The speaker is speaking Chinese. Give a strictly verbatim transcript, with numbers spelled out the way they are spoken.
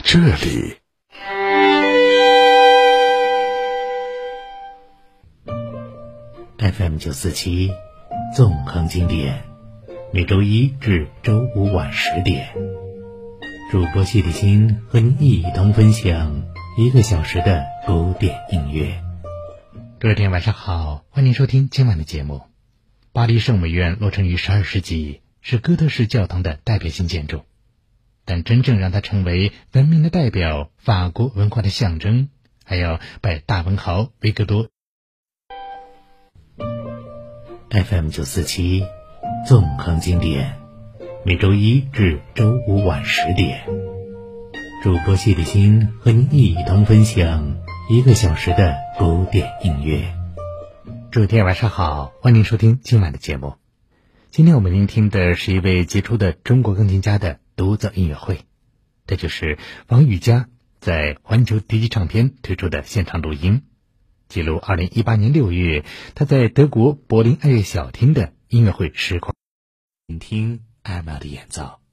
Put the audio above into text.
这里。 F M 九四七纵横经典，每周一至周五晚十点，主播谢立新和您一同分享一个小时的古典音乐。各位听友晚上好，欢迎收听今晚的节目。巴黎圣母院落成于十二世纪，是哥特式教堂的代表性建筑，但真正让它成为文明的代表、法国文化的象征，还要拜大文豪维克多。F M 九四七纵横经典，每周一至周五晚十点，主播谢立新和您一同分享一个小时的古典音乐。诸位听友晚上好，欢迎收听今晚的节目。今天我们聆听的是一位杰出的中国钢琴家的独奏音乐会，这就是王羽佳在环球第一唱片推出的现场录音，记录二零一八年六月他在德国柏林爱乐小厅的音乐会实况。请听艾玛的演奏。